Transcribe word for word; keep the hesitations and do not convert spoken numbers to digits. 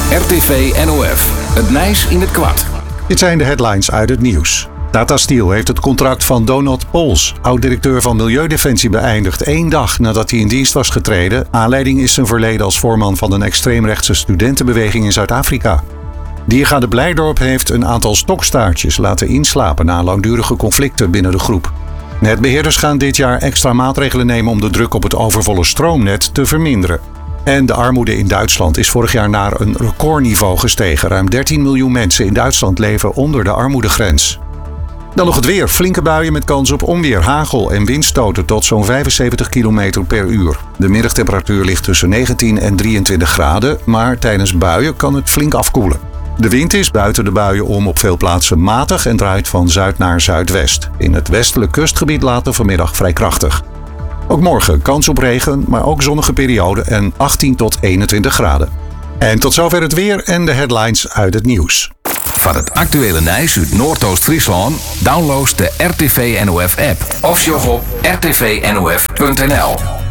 R T V N O F. Het Nijs in het kwart. Dit zijn de headlines uit het nieuws. Tata Steel heeft het contract van Donald Pols, oud-directeur van Milieudefensie, beëindigd één dag nadat hij in dienst was getreden. Aanleiding is zijn verleden als voorman van een extreemrechtse studentenbeweging in Zuid-Afrika. Diergaarde Blijdorp heeft een aantal stokstaartjes laten inslapen na langdurige conflicten binnen de groep. Netbeheerders gaan dit jaar extra maatregelen nemen om de druk op het overvolle stroomnet te verminderen. En de armoede in Duitsland is vorig jaar naar een recordniveau gestegen. Ruim dertien miljoen mensen in Duitsland leven onder de armoedegrens. Dan nog het weer. Flinke buien met kans op onweer, hagel en windstoten tot zo'n vijfenzeventig kilometer per uur. De middagtemperatuur ligt tussen negentien en drieëntwintig graden, maar tijdens buien kan het flink afkoelen. De wind is buiten de buien om op veel plaatsen matig en draait van zuid naar zuidwest. In het westelijk kustgebied later vanmiddag vrij krachtig. Ook morgen kans op regen, maar ook zonnige periode en achttien tot eenentwintig graden. En tot zover het weer en de headlines uit het nieuws. Van het actuele Nijs uit Noordoost-Friesland download de R T V N O F app of sjog op r t v n o f punt n l.